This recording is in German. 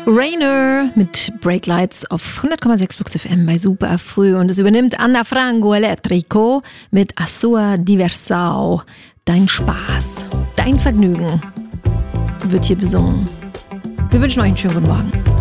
Rainer mit Breaklights auf 100,6 Flux FM bei Super Früh und es übernimmt Anna Frango Electrico mit A Sua Diversao. Dein Spaß, dein Vergnügen wird hier besungen. Wir wünschen euch einen schönen guten Morgen.